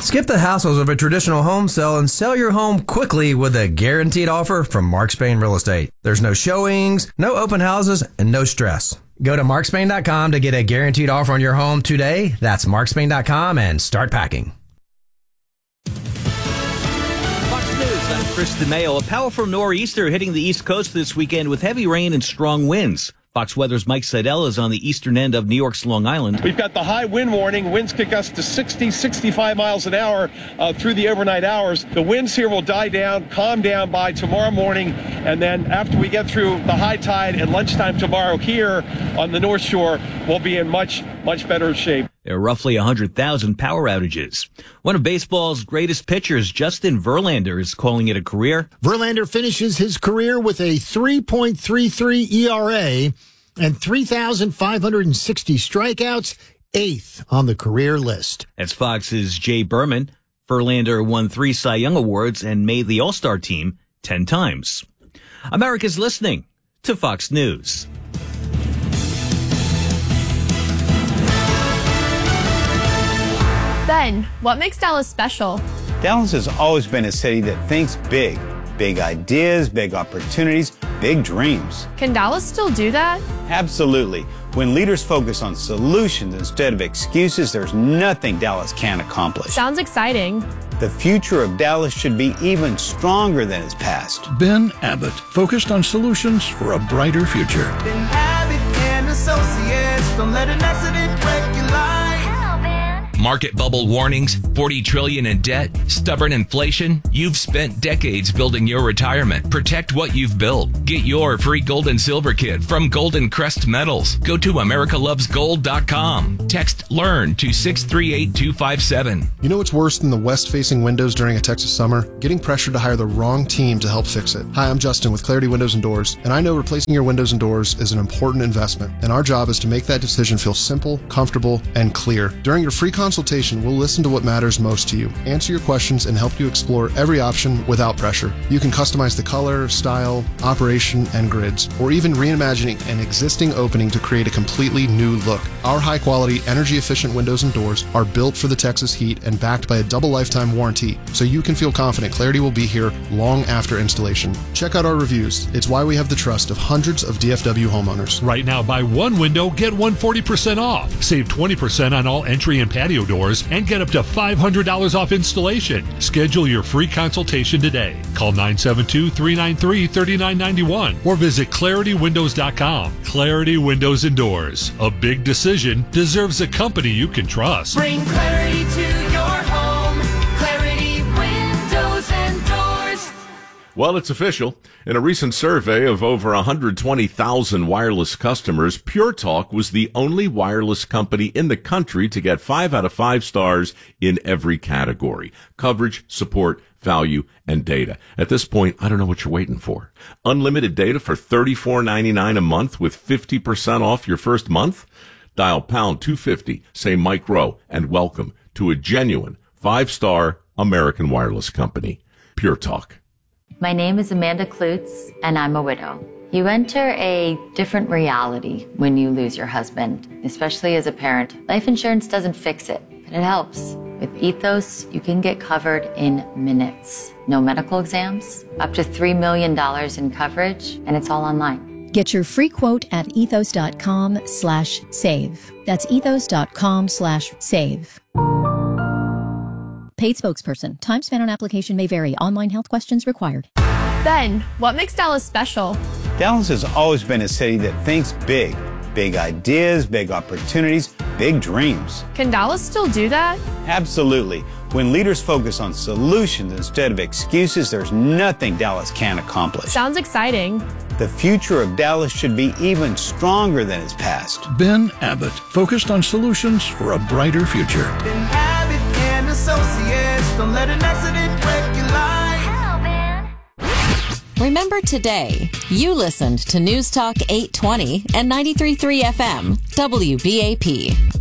Skip the hassles of a traditional home sale and sell your home quickly with a guaranteed offer from Mark Spain Real Estate. There's no showings, no open houses, and no stress. Go to markspain.com to get a guaranteed offer on your home today. That's markspain.com and start packing. Fox News, I'm Chris DeMayo. A powerful nor'easter hitting the East Coast this weekend with heavy rain and strong winds. Fox Weather's Mike Seidel is on the eastern end of New York's Long Island. We've got the high wind warning. Winds kick us to 60, 65 miles an hour through the overnight hours. The winds here will die down, calm down by tomorrow morning. And then after we get through the high tide at lunchtime tomorrow here on the North Shore, we'll be in much better shape. There are roughly 100,000 power outages. One of baseball's greatest pitchers, Justin Verlander, is calling it a career. Verlander finishes his career with a 3.33 ERA and 3,560 strikeouts, 8th on the career list. That's Fox's Jay Berman. Verlander won 3 Cy Young Awards and made the All-Star team 10 times. America's listening to Fox News. Ben, what makes Dallas special? Dallas has always been a city that thinks big. Big ideas, big opportunities, big dreams. Can Dallas still do that? Absolutely. When leaders focus on solutions instead of excuses, there's nothing Dallas can't accomplish. Sounds exciting. The future of Dallas should be even stronger than its past. Ben Abbott, focused on solutions for a brighter future. Ben Abbott and Associates, don't let an accident wreck your life. Market bubble warnings, 40 trillion in debt, stubborn inflation. You've spent decades building your retirement. Protect what you've built. Get your free gold and silver kit from Golden Crest Metals. Go to americalovesgold.com. Text LEARN to 638-257. You know what's worse than the west-facing windows during a Texas summer? Getting pressured to hire the wrong team to help fix it. Hi, I'm Justin with Clarity Windows and Doors, and I know replacing your windows and doors is an important investment, and our job is to make that decision feel simple, comfortable, and clear. During your free consultation, we'll listen to what matters most to you, answer your questions, and help you explore every option without pressure. You can customize the color, style, operation, and grids, or even reimagining an existing opening to create a completely new look. Our high-quality, energy-efficient windows and doors are built for the Texas heat and backed by a double lifetime warranty, so you can feel confident Clarity will be here long after installation. Check out our reviews. It's why we have the trust of hundreds of DFW homeowners. Right now, buy one window, get one 40% off. Save 20% on all entry and patio doors and get up to $500 off installation. Schedule your free consultation today. Call 972-393-3991 or visit ClarityWindows.com. Clarity Windows and Doors. A big decision deserves a company you can trust. Bring clarity to your home. Clarity Windows and Doors. Well, it's official. In a recent survey of over 120,000 wireless customers, Pure Talk was the only wireless company in the country to get 5 out of 5 stars in every category: coverage, support, value, and data. At this point, I don't know what you're waiting for. Unlimited data for $34.99 a month with 50% off your first month? Dial pound 250, say Mike Rowe, and welcome to a genuine 5-star American wireless company. Pure Talk. My name is Amanda Klutz, and I'm a widow. You enter a different reality when you lose your husband, especially as a parent. Life insurance doesn't fix it, but it helps. With Ethos, you can get covered in minutes. No medical exams, up to $3 million in coverage, and it's all online. Get your free quote at ethos.com/save. That's ethos.com/save. Paid spokesperson. Time spent on application may vary. Online health questions required. Ben, what makes Dallas special? Dallas has always been a city that thinks big. Big ideas, big opportunities, big dreams. Can Dallas still do that? Absolutely. When leaders focus on solutions instead of excuses, there's nothing Dallas can't accomplish. Sounds exciting. The future of Dallas should be even stronger than its past. Ben Abbott, focused on solutions for a brighter future. Ben Abbott and Associates, don't let an accident wreck your life. Remember today, you listened to News Talk 820 and 93.3 FM, WBAP.